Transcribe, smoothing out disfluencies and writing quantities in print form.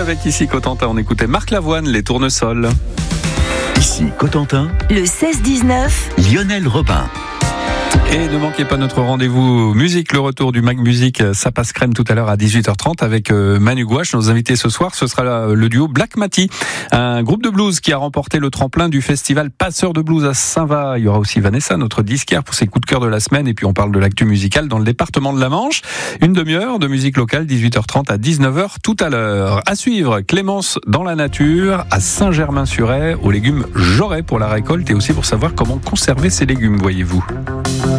avec ici Cotentin. On écoutait Marc Lavoine, Les Tournesols. Ici Cotentin. Le 16-19. Lionel Robin. Et ne manquez pas notre rendez-vous musique, le retour du Mag Music, ça passe crème tout à l'heure à 18h30 avec Manu Gouache. Nos invités ce soir, ce sera le duo Black Mati, un groupe de blues qui a remporté le tremplin du festival Passeurs de blues à Saint-Va. Il y aura aussi Vanessa, notre disquaire, pour ses coups de cœur de la semaine. Et puis on parle de l'actu musicale dans le département de la Manche. Une demi-heure de musique locale, 18h30 à 19h tout à l'heure. À suivre, Clémence dans la nature, à Saint-Germain-sur-Aie, aux légumes Joret pour la récolte et aussi pour savoir comment conserver ces légumes, voyez-vous.